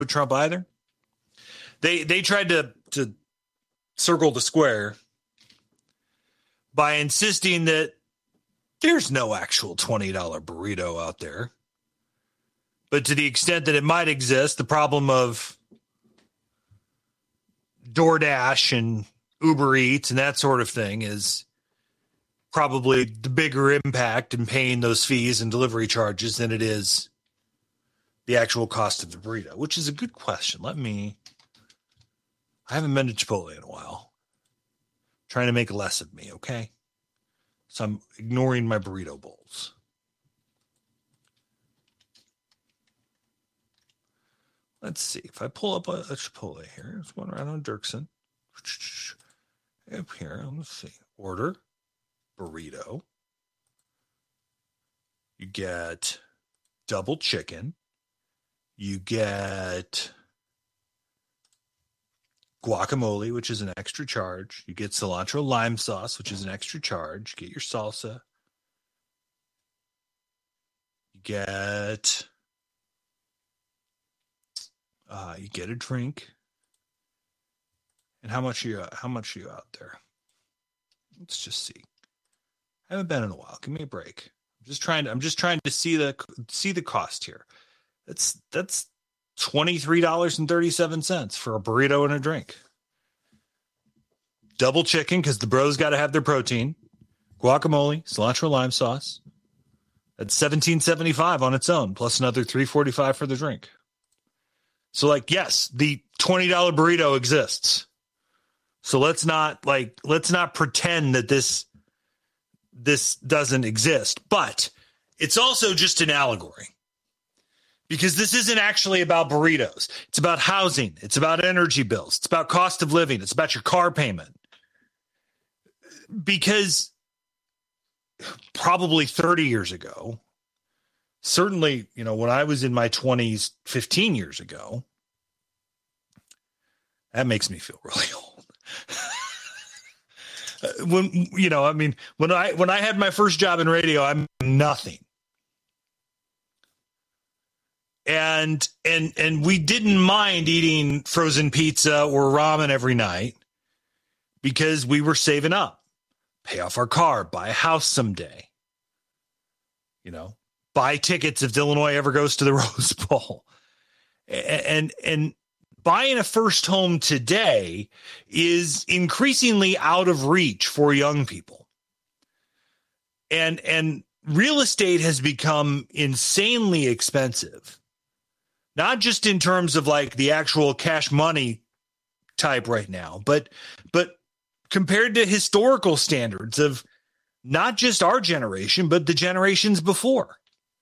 Trump either. They tried to circle the square by insisting that there's no actual $20 burrito out there. But to the extent that it might exist, the problem of DoorDash and Uber Eats and that sort of thing is probably the bigger impact in paying those fees and delivery charges than it is the actual cost of the burrito, which is a good question. I haven't been to Chipotle in a while. Trying to make less of me, okay? So I'm ignoring my burrito bowls. Let's see. If I pull up a Chipotle here, there's one right on Dirksen. Up here, let's see. Order burrito. You get double chicken. You get guacamole, which is an extra charge. You get cilantro lime sauce, which is an extra charge. You get your salsa. You get a drink. And how much are you out there? Let's just see. I haven't been in a while. Give me a break. I'm just trying to see the cost here. That's $23.37 for a burrito and a drink. Double chicken, because the bros got to have their protein. Guacamole, cilantro lime sauce. That's $17.75 on its own, plus another $3.45 for the drink. So, yes, the $20 burrito exists. So let's not pretend that this doesn't exist. But it's also just an allegory. Because this isn't actually about burritos. It's about housing. It's about energy bills. It's about cost of living. It's about your car payment. Because probably 30 years ago, certainly, when I was in my 20s, 15 years ago, that makes me feel really old. When I had my first job in radio, I'm nothing. And we didn't mind eating frozen pizza or ramen every night because we were saving up, pay off our car, buy a house someday, buy tickets if Illinois ever goes to the Rose Bowl. And buying a first home today is increasingly out of reach for young people. And real estate has become insanely expensive. Not just in terms of the actual cash money type right now, but compared to historical standards of not just our generation, but the generations before.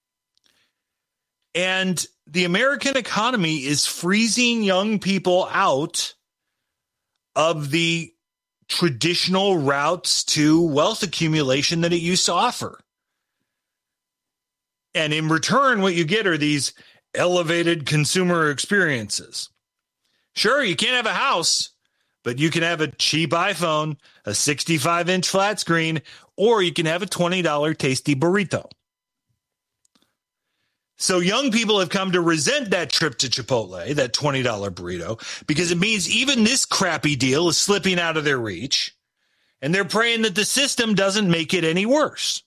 And the American economy is freezing young people out of the traditional routes to wealth accumulation that it used to offer. And in return, what you get are these elevated consumer experiences. Sure, you can't have a house, but you can have a cheap iPhone, a 65-inch flat screen, or you can have a $20 tasty burrito. So young people have come to resent that trip to Chipotle, that $20 burrito, because it means even this crappy deal is slipping out of their reach, and they're praying that the system doesn't make it any worse.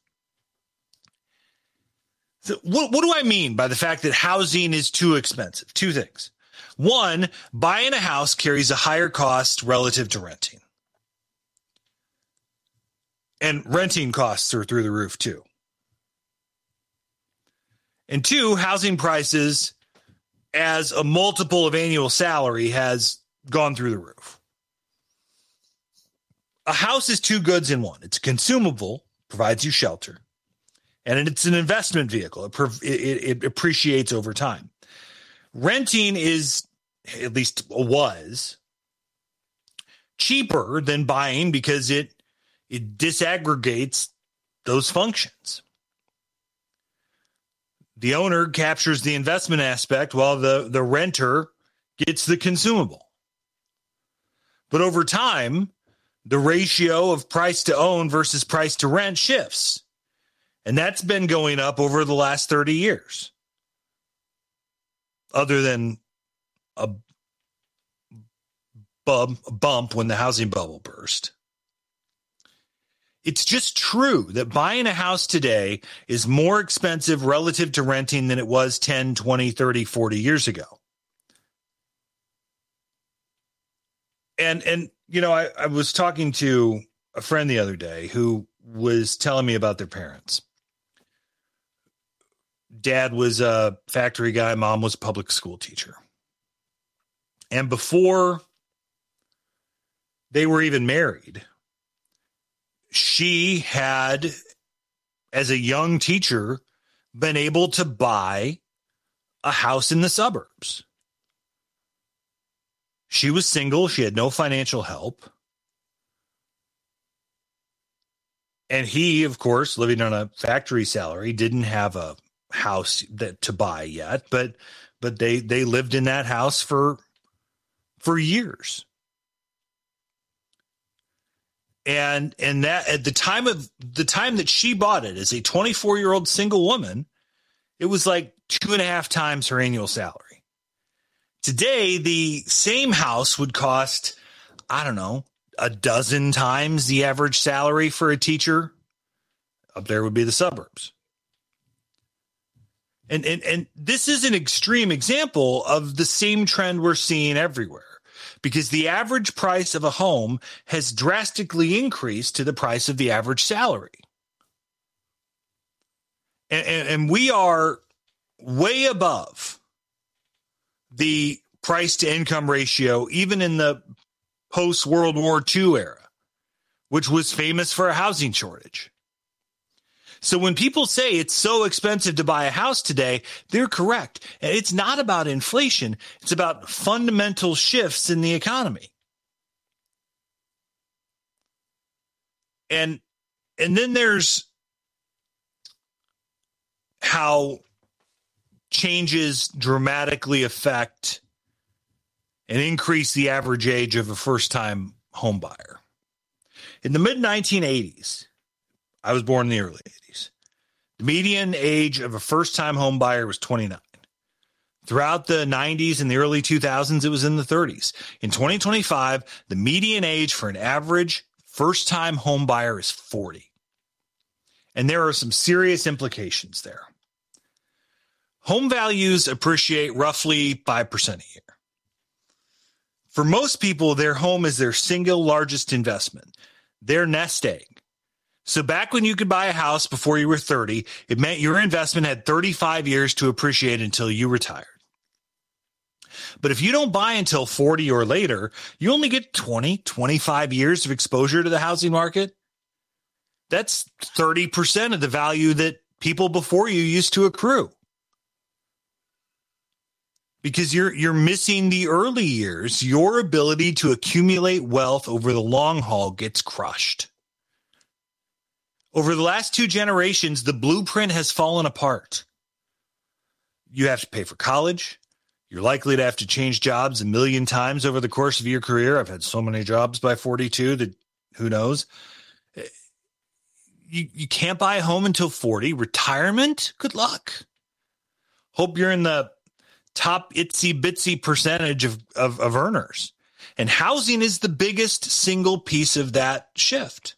So what do I mean by the fact that housing is too expensive? Two things. One, buying a house carries a higher cost relative to renting. And renting costs are through the roof too. And two, housing prices as a multiple of annual salary has gone through the roof. A house is two goods in one. It's consumable, provides you shelter. And it's an investment vehicle. It appreciates over time. Renting is, at least was, cheaper than buying because it disaggregates those functions. The owner captures the investment aspect while the renter gets the consumable. But over time, the ratio of price to own versus price to rent shifts. And that's been going up over the last 30 years. Other than a bump when the housing bubble burst. It's just true that buying a house today is more expensive relative to renting than it was 10, 20, 30, 40 years ago. And you know, I was talking to a friend the other day who was telling me about their parents. Dad was a factory guy. Mom was a public school teacher. And before they were even married, she had, as a young teacher, been able to buy a house in the suburbs. She was single. She had no financial help. And he, of course, living on a factory salary, didn't have a house to buy yet, but they lived in that house for years. And that at the time that she bought it as a 24-year-old single woman, it was like 2.5 times her annual salary. Today, the same house would cost, I don't know, 12 times the average salary for a teacher. Up there would be the suburbs. And this is an extreme example of the same trend we're seeing everywhere, because the average price of a home has drastically increased to the price of the average salary. And we are way above the price to income ratio, even in the post-World War II era, which was famous for a housing shortage. So when people say it's so expensive to buy a house today, they're correct. And it's not about inflation. It's about fundamental shifts in the economy. And then there's how changes dramatically affect and increase the average age of a first-time home buyer. In the mid-1980s, I was born in the early 80s. The median age of a first-time home buyer was 29. Throughout the 90s and the early 2000s, it was in the 30s. In 2025, the median age for an average first-time home buyer is 40. And there are some serious implications there. Home values appreciate roughly 5% a year. For most people, their home is their single largest investment, their nest egg. So back when you could buy a house before you were 30, it meant your investment had 35 years to appreciate until you retired. But if you don't buy until 40 or later, you only get 20, 25 years of exposure to the housing market. That's 30% of the value that people before you used to accrue. Because you're missing the early years, your ability to accumulate wealth over the long haul gets crushed. Over the last 2 generations, the blueprint has fallen apart. You have to pay for college. You're likely to have to change jobs 1 million times over the course of your career. I've had so many jobs by 42 that who knows. You can't buy a home until 40. Retirement? Good luck. Hope you're in the top itsy bitsy percentage of earners. And housing is the biggest single piece of that shift.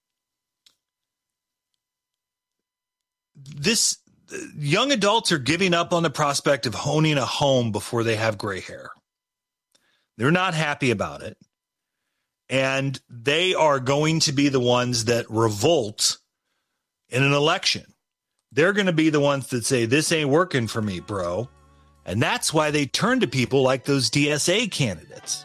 Young adults are giving up on the prospect of owning a home before they have gray hair. They're not happy about it. And they are going to be the ones that revolt in an election. They're going to be the ones that say, this ain't working for me, bro. And that's why they turn to people like those DSA candidates.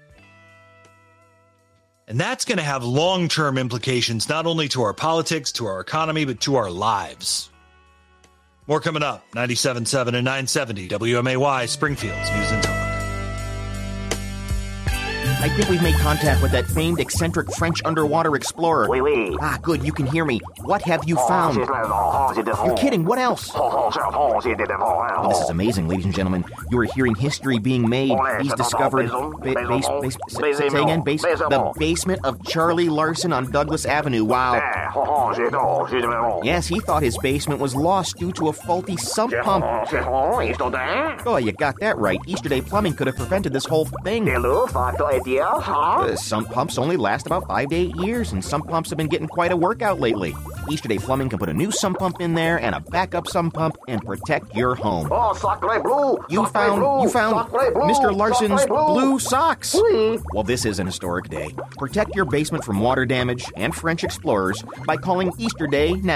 And that's going to have long-term implications, not only to our politics, to our economy, but to our lives. More coming up, 97.7 and 970 WMAY, Springfield's News and Talk. I think we've made contact with that famed eccentric French underwater explorer. Oui, oui. Ah, good, you can hear me. What have you found? You're kidding, what else? Oh, this is amazing, ladies and gentlemen. You are hearing history being made. He's discovered... Say again, the basement of Charlie Larson on Douglas Avenue. Wow. Yes, he thought his basement was lost due to a faulty sump pump. Oh, you got that right. Easter Day Plumbing could have prevented this whole thing. Sump pumps only last about 5 to 8 years, and sump pumps have been getting quite a workout lately. Easter Day Plumbing can put a new sump pump in there and a backup sump pump and protect your home. You found Mr. Larson's blue socks. Well, this is an historic day. Protect your basement from water damage and French explorers by calling Easter Day now.